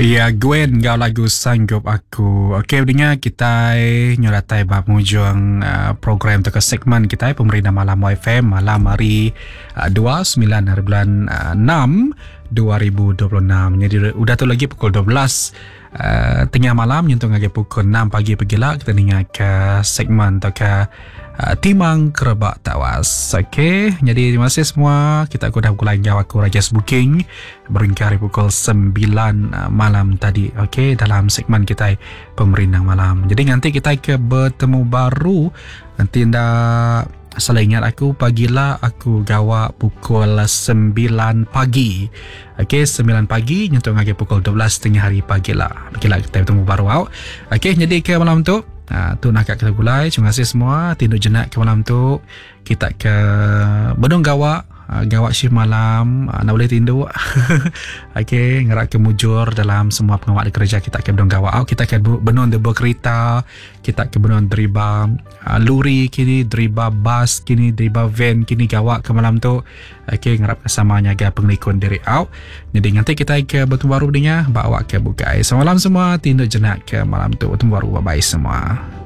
Ya, Gwen gau lagu sanggup aku. Okey, dengar kita nyuratai bab mujung program atau segmen kita Pemerintah Malam FM malam hari 29 hari bulan 6 2026. Jadi udah tu lagi pukul 12 tengah malam nyentuh lagi pukul 6 pagi pergilah kita dengar ke segmen atau ke Timang Kerebak Tawas. Okey, jadi terima kasih semua. Kita dah pukul lagi aku Rajas Booking beringkari pukul 9 malam tadi. Okey, dalam segmen kita Pemerintah Malam. Jadi nanti kita ke bertemu baru. Nanti anda salah ingat aku pagilah aku gawak pukul 9 pagi. Okey, 9 pagi nyentuh lagi pukul 12 tengah hari pagilah. Pagilah kita bertemu baru. Okey, jadi ke malam tu tu nak kita gulai. Terima kasih semua. Tinduk jenak ke malam tu. Kita ke Benung Gawak. Gawak shift malam. Nak boleh tinduk. Okey. Ngerak ke mujur dalam semua pengawal di kerja. Kita ke Benung Gawak. Kita ke Benung Debo Kereta. Kita ke Benung Deriba Luri kini. Deriba bas kini. Deriba van kini. Gawak ke malam tu. Okey. Ngerap kesamanya ke penglikun diri out. Jadi nanti kita ke bertemu baru dengan bawa ke bukai. Selamat malam semua. Tinduk jenak ke malam tu. Bertemu baru. Bye-bye semua.